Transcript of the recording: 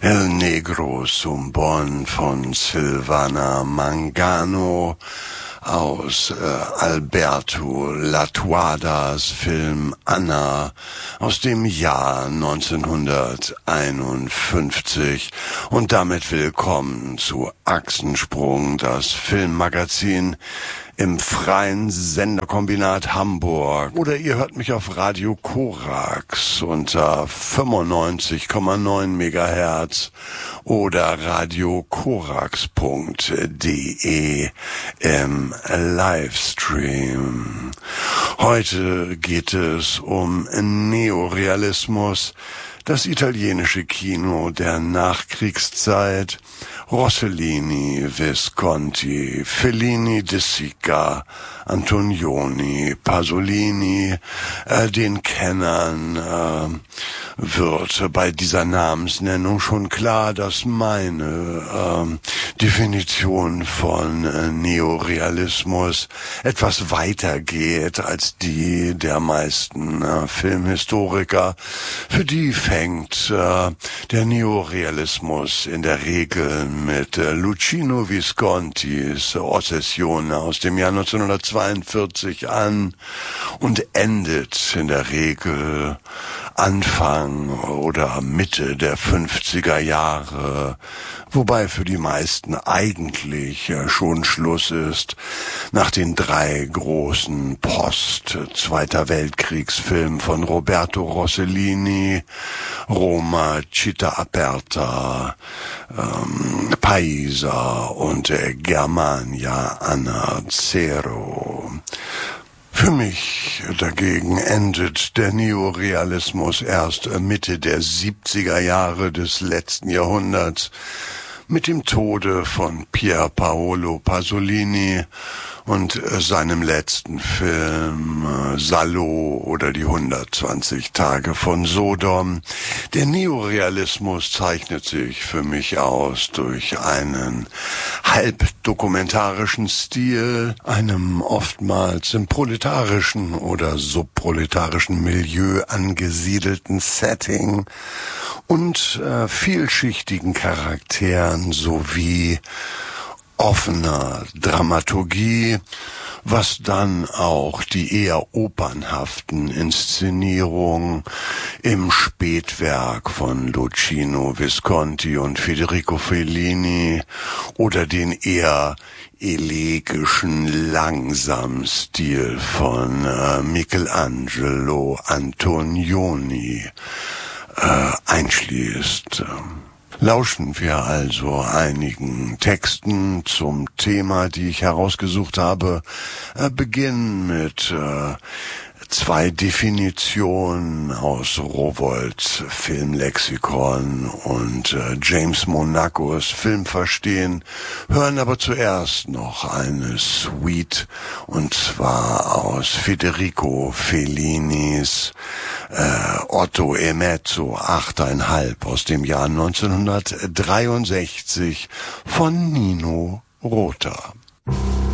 El Negro Zumbón von Silvana Mangano aus Alberto Latuadas Film Anna aus dem Jahr 1951. Und damit willkommen zu Achsensprung, das Filmmagazin im freien Senderkombinat Hamburg. Oder ihr hört mich auf Radio Korax unter 95,9 Megahertz oder radiokorax.de im Livestream. Heute geht es um Neorealismus, das italienische Kino der Nachkriegszeit, Rossellini, Visconti, Fellini, De Sica, Antonioni, Pasolini. Den Kennern wird bei dieser Namensnennung schon klar, dass meine Definition von Neorealismus etwas weiter geht als die der meisten Filmhistoriker. Für die fängt der Neorealismus in der Regel mit Luchino Viscontis Ossessione aus dem Jahr 1942 an und endet in der Regel Anfang oder Mitte der 50er Jahre, wobei für die meisten eigentlich schon Schluss ist, nach den 3 großen Post-Zweiter Weltkriegsfilmen von Roberto Rossellini, Roma, Città Aperta, Paisa und Germania Anna Zero. Für mich dagegen endet der Neorealismus erst Mitte der 70er Jahre des letzten Jahrhunderts mit dem Tode von Pier Paolo Pasolini und seinem letzten Film Salo oder die 120 Tage von Sodom. Der Neorealismus zeichnet sich für mich aus durch einen halbdokumentarischen Stil, einem oftmals im proletarischen oder subproletarischen Milieu angesiedelten Setting und vielschichtigen Charakteren sowie offener Dramaturgie, was dann auch die eher opernhaften Inszenierungen im Spätwerk von Luchino Visconti und Federico Fellini oder den eher elegischen, langsamen Stil von Michelangelo Antonioni einschließt. Lauschen wir also einigen Texten zum Thema, die ich herausgesucht habe. Beginnen mit 2 Definitionen aus Rowohls Filmlexikon und James Monacos Filmverstehen, hören aber zuerst noch eine Suite, und zwar aus Federico Fellinis Otto e Mezzo 8,5 aus dem Jahr 1963 von Nino Rota.